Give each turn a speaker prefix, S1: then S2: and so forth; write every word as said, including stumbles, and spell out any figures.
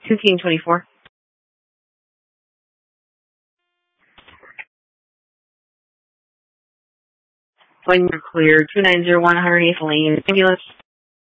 S1: two King twenty-four. When you're clear, two nine zero one one hundred eighth Lane, ambulance.